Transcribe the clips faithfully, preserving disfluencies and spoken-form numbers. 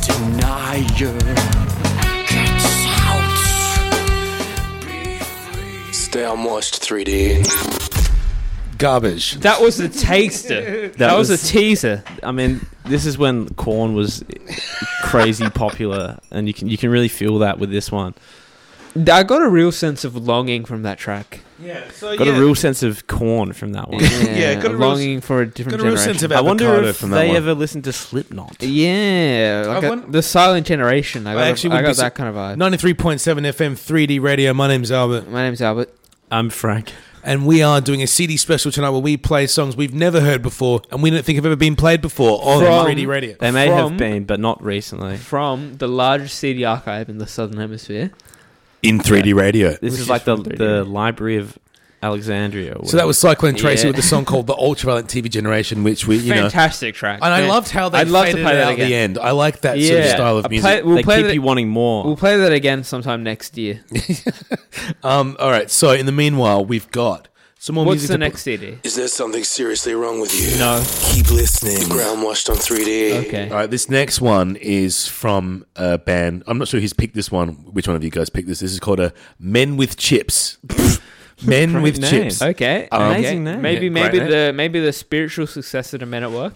denier. Get out. Be free. Stay unwashed three D. Garbage. That was a taster. that, that was, was a teaser. I mean, this is when Korn was crazy popular, and you can you can really feel that with this one. I got a real sense of longing from that track. Yeah, so got yeah. a real sense of Korn from that one. Yeah, yeah got a longing real, for a different got a real generation. sense of I wonder avocado if from that they one. ever listened to Slipknot. Yeah, like a, want- the silent generation. I got, I actually a, I would got be that kind of vibe. ninety-three point seven F M three D radio. My name's Albert. My name's Albert. I'm Frank. And we are doing a C D special tonight where we play songs we've never heard before and we don't think have ever been played before on From- three D radio. They may From- have been, but not recently. From the largest C D archive in the Southern Hemisphere. In three D radio. This Which is is like the from three D. the Library of Alexandria. Or So that was Cyclone Tracy Yeah. with the song called The Ultraviolet T V Generation, which we, you know... Fantastic track. And I loved how they I'd love to faded play it that out again. the end. I like that sort of Yeah. style of I'll music. play- we'll they play keep that- you wanting more. We'll play that again sometime next year. Um, all right, so in the meanwhile, we've got some more What's music the to next C D? Is there something seriously wrong with you? No. Keep listening. Ground washed on three D. Okay. All right, this next one is from a band. I'm not sure who's picked this one. Which one of you guys picked this? This is called a Men with Chips. Men Great with name. Chips. Okay. Amazing okay. name. Maybe Yeah, maybe great the maybe the spiritual successor to Men at Work.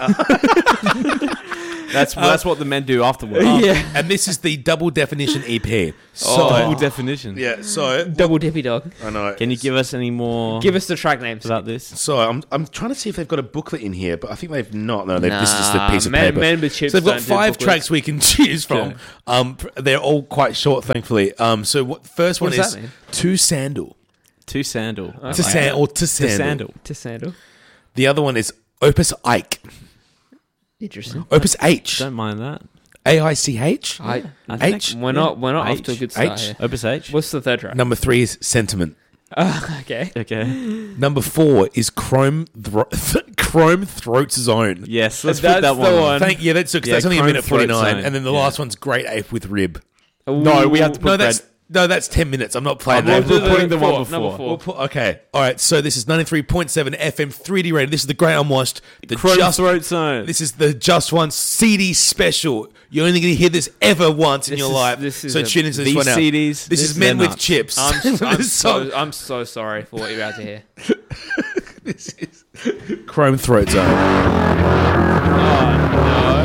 That's that's what the men do afterwards. Yeah. And this is the double definition E P. So, Oh, double definition. yeah, so Double dippy dog. I know. Can you give us any more Give us the track names. about this? So I'm I'm trying to see if they've got a booklet in here, but I think they've not. No, they've, this is just a Nah, piece of Men- paper. Men with Chips so they've got don't do five booklets. tracks we can choose from. Yeah. Um, pr- they're all quite short, thankfully. Um, so what first What one does is that mean? To Sandal. To Sandal. Uh, To San or To To Sandal. Sandal. To sandal. The other one is Opus Ike. Interesting. Opus H. Don't mind that. A I C H. I, I think- H. we're not we're not off H. to a good start H. here. Opus H. What's the third track? Number three is Sentiment. Uh, okay. Okay. Number four is Chrome Thro- Chrome Throat Zone. Yes, let's That's put that the one. on. one. Thank yeah, that's because Yeah, that's only a Chrome minute Throat forty nine, Zone. and then the Yeah. last one's Great Ape with Rib. No, we have to put No, Brad- that's no, that's ten minutes. I'm not playing I'm that. not- we're putting the Four, one before. number four. We'll put- okay, all right. So this is ninety-three point seven F M three D radio. This is the Great Unwashed. The Chrome just Throat Zone. This is the Just One C D special. You're only going to hear this ever once in This your is- life. this is so a- tune into this These one now. C Ds, This, this- is Men they're with nuts. Chips. I'm, I'm, This so, song- I'm so sorry for what you're about to hear. This is Chrome Throat Zone. Oh,